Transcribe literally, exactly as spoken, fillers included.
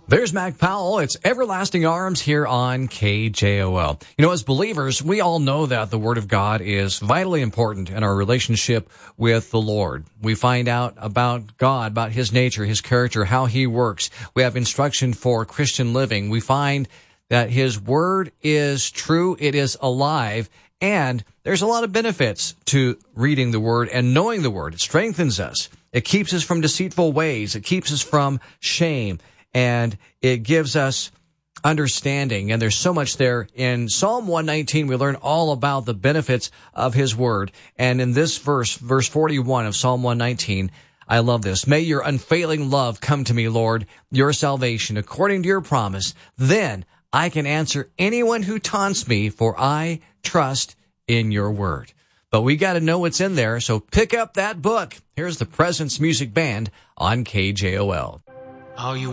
There's Mac Powell. It's Everlasting Arms here on K J O L. You know, as believers, we all know that the Word of God is vitally important in our relationship with the Lord. We find out about God, about His nature, His character, how He works. We have instruction for Christian living. We find that His Word is true, it is alive, and there's a lot of benefits to reading the Word and knowing the Word. It strengthens us. It keeps us from deceitful ways. It keeps us from shame. And it gives us understanding. And there's so much there. In Psalm one nineteen, we learn all about the benefits of His Word. And in this verse, verse forty-one of Psalm one nineteen, I love this. May your unfailing love come to me, Lord, your salvation, according to your promise. Then I can answer anyone who taunts me, for I trust in your word. But we got to know what's in there, so pick up that book. Here's the Presence Music Band on K J O L. All you